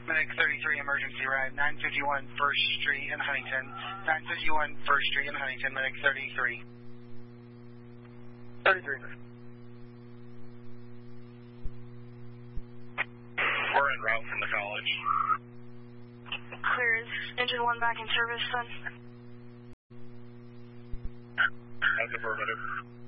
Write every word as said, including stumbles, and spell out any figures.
Medic thirty-three, emergency ride, nine fifty-one First Street in Huntington. nine fifty-one First Street in Huntington, Medic thirty-three. thirty-three. We're en route from the college. Clear. Is engine one back in service, son? That's affirmative.